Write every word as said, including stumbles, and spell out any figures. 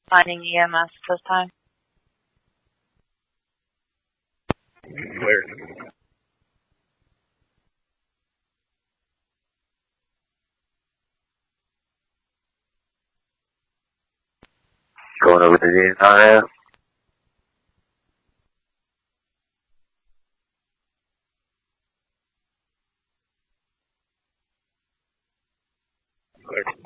Finding E M S this time. Where? Going over to the area. Where?